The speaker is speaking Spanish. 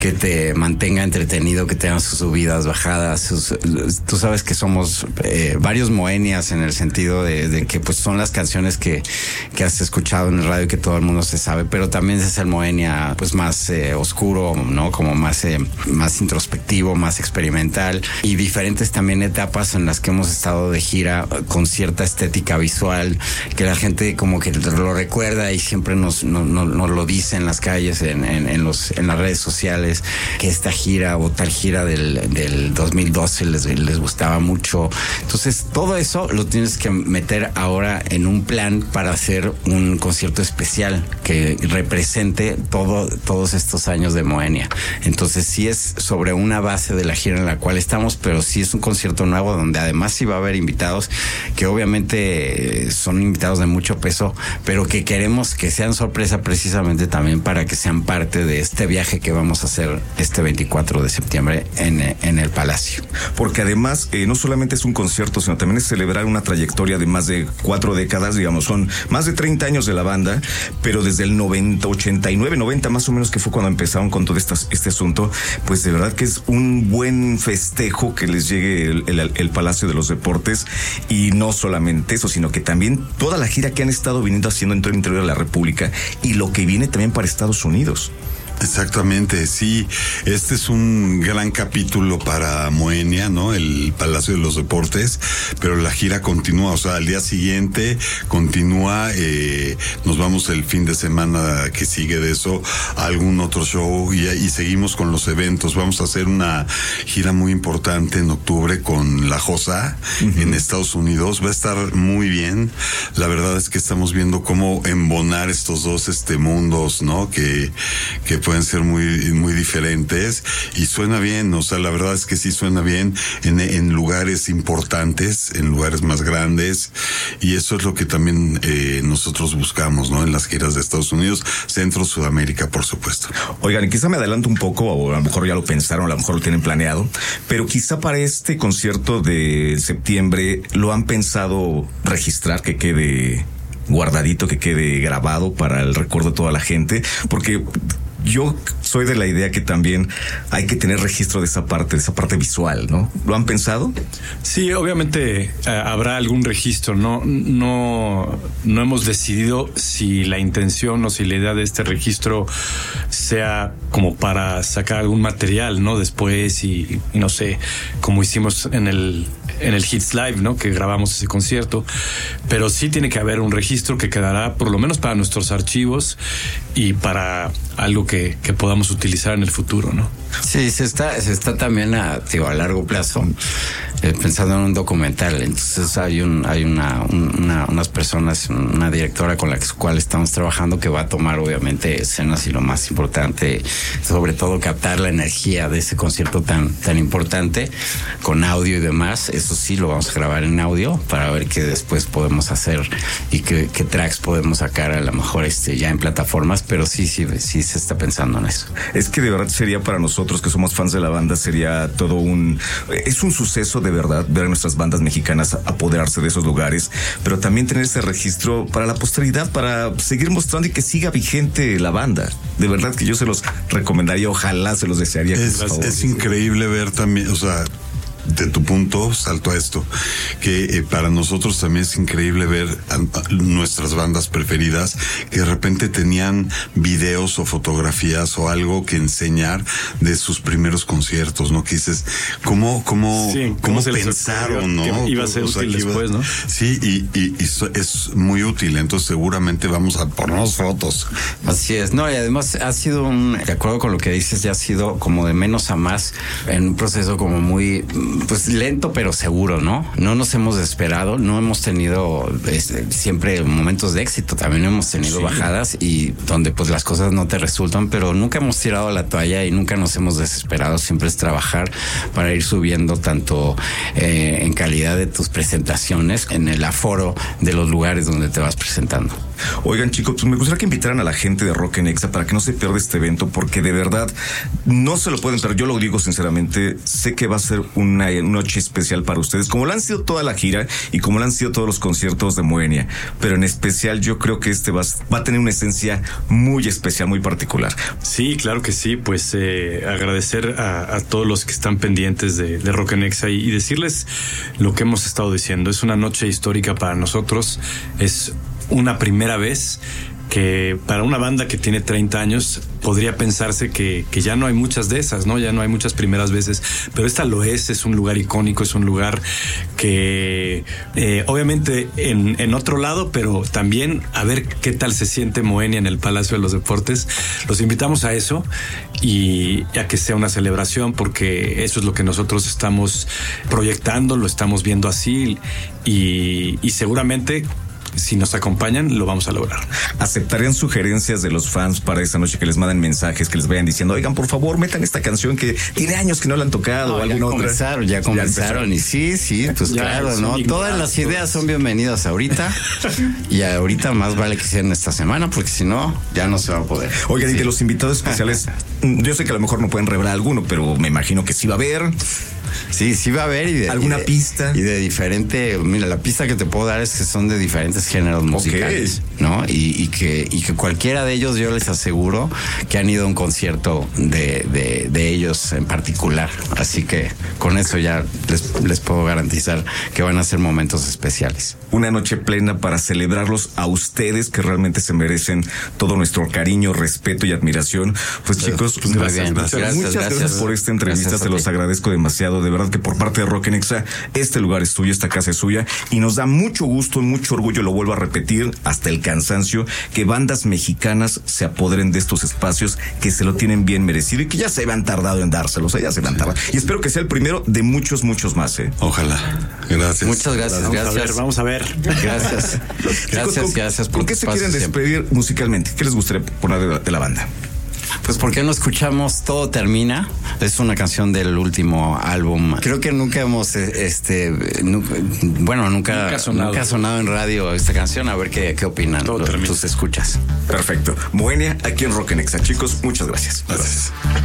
que te mantenga entretenido, que tenga sus subidas, bajadas. Tú sabes que somos varios Moenias en el sentido de que pues son las canciones que has escuchado en el radio y que todo el mundo se sabe, pero también es el Moenia pues más oscuro, ¿no? Como más introspectivo, más experimental, y diferentes también etapas en las que hemos estado de gira con cierta estética visual que la gente como que lo recuerda y siempre nos lo dice en las calles, en las redes sociales, que esta gira o tal gira del 2012 les gustaba mucho. Entonces todo eso lo tienes que meter ahora en un plan para hacer un concierto especial que represente todos estos años de Moenia. Entonces sí es sobre una base de la gira en la cual estamos, pero sí es un concierto nuevo donde además sí va a haber invitados que obviamente son invitados de mucho peso, pero que queremos que sean sorpresa precisamente también para que sean parte de este viaje que vamos a hacer este 24 de septiembre en el Palacio. Porque además no solamente es un concierto, sino también es celebrar una trayectoria de más de 4 décadas, digamos, son más de 30 años de la banda, pero desde el 89, 90 más o menos, que fue cuando empezaron con todo este asunto, pues de verdad que es un buen festejo que les llegue el Palacio de los Deportes, y no solamente eso, sino que también toda la gira que han estado viniendo haciendo en todo el interior de la República y lo que viene también para Estados Unidos. Exactamente, sí. Este es un gran capítulo para Moenia, ¿no? El Palacio de los Deportes, pero la gira continúa, o sea, al día siguiente continúa, nos vamos el fin de semana que sigue de eso a algún otro show y seguimos con los eventos. Vamos a hacer una gira muy importante en octubre con La Josa en Estados Unidos. Va a estar muy bien. La verdad es que estamos viendo cómo embonar estos dos mundos, ¿no? Que pueden ser muy diferentes, y suena bien, o sea, la verdad es que sí suena bien en lugares importantes, en lugares más grandes, y eso es lo que también nosotros buscamos, ¿no? En las giras de Estados Unidos, Centro, Sudamérica, por supuesto. Oigan, quizá me adelanto un poco, o a lo mejor ya lo pensaron, a lo mejor lo tienen planeado, pero quizá para este concierto de septiembre lo han pensado registrar, que quede guardadito, que quede grabado para el recuerdo de toda la gente, porque yo soy de la idea que también hay que tener registro de esa parte visual, ¿no? ¿Lo han pensado? Sí, obviamente habrá algún registro. No hemos decidido si la intención o si la idea de este registro sea como para sacar algún material, ¿no? Después y no sé, como hicimos en el Hits Live, ¿no? Que grabamos ese concierto. Pero sí tiene que haber un registro que quedará por lo menos para nuestros archivos y para algo que podamos utilizar en el futuro, ¿no? Sí, se está también a largo plazo pensando en un documental. Entonces hay unas personas, una directora con la cual estamos trabajando, que va a tomar obviamente escenas, y lo más importante, sobre todo captar la energía de ese concierto tan importante con audio y demás. Eso sí lo vamos a grabar en audio para ver qué después podemos hacer y qué tracks podemos sacar, a lo mejor ya en plataformas, pero sí se está pensando en eso. Es que de verdad sería para nosotros que somos fans de la banda, sería es un suceso de verdad ver a nuestras bandas mexicanas apoderarse de esos lugares, pero también tener ese registro para la posteridad, para seguir mostrando y que siga vigente la banda. De verdad que yo se los recomendaría, ojalá se los desearía. Es increíble ver también, o sea, de tu punto salto a esto, que para nosotros también es increíble ver a nuestras bandas preferidas que de repente tenían videos o fotografías o algo que enseñar de sus primeros conciertos, ¿no? Que dices, ¿cómo pensaron, no? Que iba a ser útil después, ¿no? Sí, y es muy útil, entonces seguramente vamos a ponernos fotos. Así es, no, y además ha sido de acuerdo con lo que dices, ya ha sido como de menos a más, en un proceso como muy pues lento pero seguro, ¿no? No nos hemos desesperado, no hemos tenido siempre momentos de éxito, también hemos tenido bajadas y donde pues las cosas no te resultan, pero nunca hemos tirado la toalla y nunca nos hemos desesperado. Siempre es trabajar para ir subiendo tanto en calidad de tus presentaciones, en el aforo de los lugares donde te vas presentando. Oigan, chicos, pues me gustaría que invitaran a la gente de Rock en Exa para que no se pierda este evento, porque de verdad no se lo pueden perder. Yo lo digo sinceramente, sé que va a ser una noche especial para ustedes, como lo han sido toda la gira y como lo han sido todos los conciertos de Moenia, pero en especial yo creo que este va a tener una esencia muy especial, muy particular. Sí, claro que sí, pues agradecer a todos los que están pendientes de Rock en Exa y decirles lo que hemos estado diciendo. Es una noche histórica para nosotros, es una primera vez que para una banda que tiene 30 años podría pensarse que ya no hay muchas de esas, ¿no? Ya no hay muchas primeras veces, pero esta lo es un lugar icónico, es un lugar que obviamente en otro lado, pero también a ver qué tal se siente Moenia en el Palacio de los Deportes. Los invitamos a eso y a que sea una celebración, porque eso es lo que nosotros estamos proyectando, lo estamos viendo así y seguramente si nos acompañan, lo vamos a lograr. ¿Aceptarían sugerencias de los fans para esta noche, que les manden mensajes, que les vayan diciendo, oigan, por favor, metan esta canción que tiene años que no la han tocado o alguna otra? Ya comenzaron y sí, pues ya, claro, ¿no? Todas las ideas son bienvenidas ahorita y ahorita más vale que sean esta semana, porque si no, ya no se va a poder. Oigan, y de los invitados especiales, yo sé que a lo mejor no pueden revelar alguno, pero me imagino que sí va a haber. Sí va a haber. ¿Alguna pista? Y de diferente, mira, la pista que te puedo dar es que son de diferentes géneros musicales, ¿no? Y que cualquiera de ellos, yo les aseguro que han ido a un concierto de ellos en particular. Así que con eso ya les puedo garantizar que van a ser momentos especiales. Una noche plena para celebrarlos a ustedes, que realmente se merecen todo nuestro cariño, respeto y admiración. Pues chicos, pues gracias. Muchas gracias por esta entrevista, se los agradezco demasiado. De verdad que por parte de Rock en Exa, este lugar es tuyo, esta casa es suya, y nos da mucho gusto y mucho orgullo, lo vuelvo a repetir hasta el cansancio, que bandas mexicanas se apoderen de estos espacios, que se lo tienen bien merecido y que ya se han tardado en dárselos, ya se van tardado. Y espero que sea el primero de muchos más, Ojalá. Gracias. Muchas gracias. Vamos a ver. Gracias. Gracias por qué se quieren despedir musicalmente? ¿Qué les gustaría poner de la banda? Pues porque no escuchamos Todo Termina. Es una canción del último álbum. Creo que nunca hemos nunca ha sonado en radio esta canción. A ver qué opinan tus escuchas. Perfecto. Moenia, aquí en Rock en Exa. Chicos, muchas gracias. Gracias.